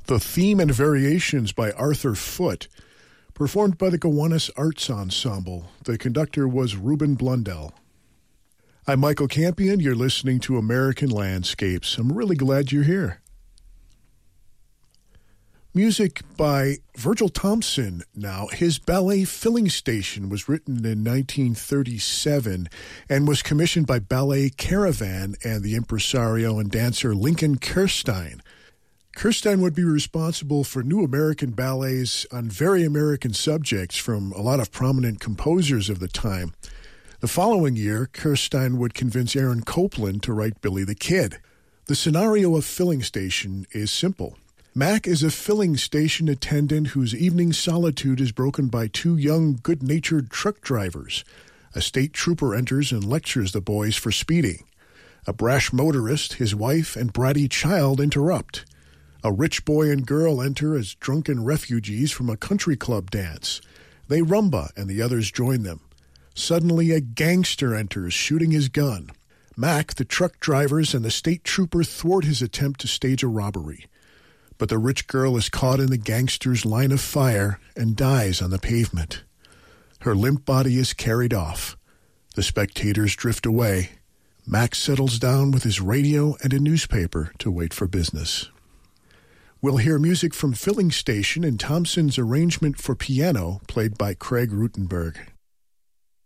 The theme and variations by Arthur Foote, performed by the Gowanus Arts Ensemble. The conductor was Reuben Blundell. I'm Michael Campion. You're listening to American Landscapes. I'm really glad you're here. Music by Virgil Thompson now. His ballet Filling Station was written in 1937 and was commissioned by Ballet Caravan and the impresario and dancer Lincoln Kirstein. Kirstein would be responsible for new American ballets on very American subjects from a lot of prominent composers of the time. The following year, Kirstein would convince Aaron Copland to write Billy the Kid. The scenario of Filling Station is simple. Mac is a filling station attendant whose evening solitude is broken by two young, good-natured truck drivers. A state trooper enters and lectures the boys for speeding. A brash motorist, his wife, and bratty child interrupt. A rich boy and girl enter as drunken refugees from a country club dance. They rumba, and the others join them. Suddenly, a gangster enters, shooting his gun. Mac, the truck drivers, and the state trooper thwart his attempt to stage a robbery. But the rich girl is caught in the gangster's line of fire and dies on the pavement. Her limp body is carried off. The spectators drift away. Mac settles down with his radio and a newspaper to wait for business. We'll hear music from Filling Station in Thompson's arrangement for piano, played by Craig Rutenberg.